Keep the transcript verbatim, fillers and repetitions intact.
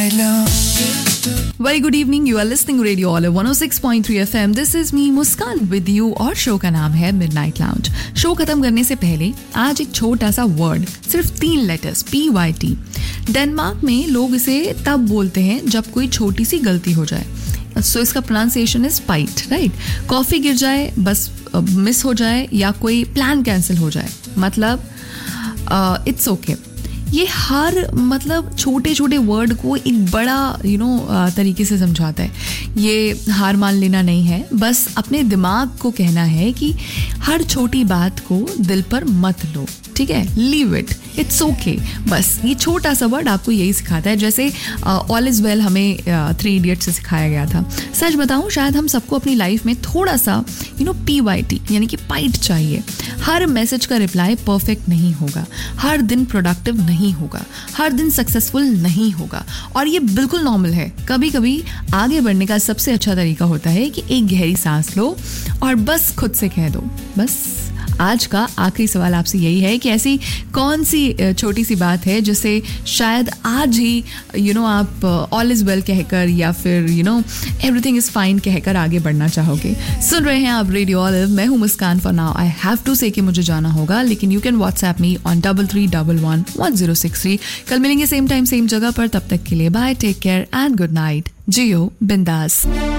Very good evening. You are listening to Radio Olive one oh six point three F M. This is me Muskan with you और show का नाम है Midnight Lounge. Show खत्म करने से पहले आज एक छोटा सा वर्ड, सिर्फ तीन letters P Y T. Denmark में लोग इसे तब बोलते हैं जब कोई छोटी सी गलती हो जाए. सो so, इसका pronunciation is point, right. Coffee गिर जाए, बस मिस हो जाए या कोई प्लान कैंसिल हो जाए, मतलब इट्स uh, ओके okay. ये हर मतलब छोटे छोटे वर्ड को एक बड़ा यू you नो know, तरीके से समझाता है. ये हार मान लेना नहीं है, बस अपने दिमाग को कहना है कि हर छोटी बात को दिल पर मत लो, ठीक है, लीव इट, इट्स ओके. बस ये छोटा सा वर्ड आपको यही सिखाता है, जैसे ऑल इज वेल हमें थ्री इडियट्स से सिखाया गया था. सच बताऊं, शायद हम सबको अपनी लाइफ में थोड़ा सा you know P Y T यानी कि पाइट चाहिए. हर मैसेज का रिप्लाई परफेक्ट नहीं होगा, हर दिन प्रोडक्टिव नहीं होगा, हर दिन सक्सेसफुल नहीं होगा, और ये बिल्कुल नॉर्मल है. कभी कभी आगे बढ़ने का सबसे अच्छा तरीका होता है कि एक गहरी सांस लो और बस खुद से कह दो. बस आज का आखिरी सवाल आपसे यही है कि ऐसी कौन सी छोटी सी बात है जिसे शायद आज ही यू नो आप ऑल इज वेल कहकर या फिर you know everything is fine कहकर आगे बढ़ना चाहोगे. सुन रहे हैं आप रेडियो ऑलिव, मैं हूं मुस्कान. For now I have to से कि मुझे जाना होगा, लेकिन you can WhatsApp me on double three double one one zero six three. कल मिलेंगे सेम टाइम सेम जगह पर. तब तक के लिए bye, take care and good night. जियो बिंदास.